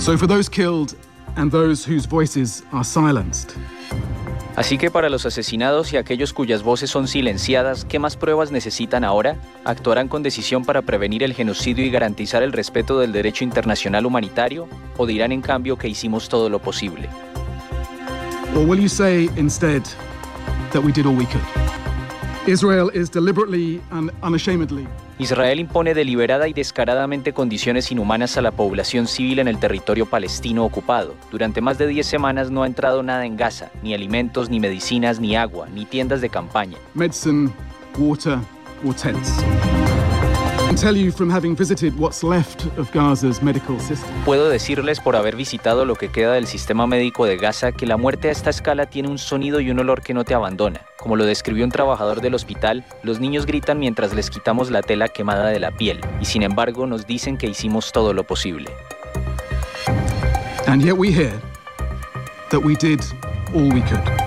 So for those killed and those whose voices are silenced. Así que para los asesinados y aquellos cuyas voces son silenciadas, ¿qué más pruebas necesitan ahora? ¿Actuarán con decisión para prevenir el genocidio y garantizar el respeto del derecho internacional humanitario? ¿O dirán en cambio que hicimos todo lo posible? Or will you say instead that we did all we could? Israel is deliberately and unashamedly. Israel impone deliberada y descaradamente condiciones inhumanas a la población civil en el territorio palestino ocupado. Durante más de 10 semanas no ha entrado nada en Gaza, ni alimentos, ni medicinas, ni agua, ni tiendas de campaña. Medicine, water, or tents. I can tell you from having visited what's left of Gaza's medical system. Puedo decirles por haber visitado lo que queda del sistema médico de Gaza que la muerte a esta escala tiene un sonido y un olor que no te abandona. Como lo describió un trabajador del hospital, los niños gritan mientras les quitamos la tela quemada de la piel, y sin embargo nos dicen que hicimos todo lo posible. And yet we hear that we did all we could.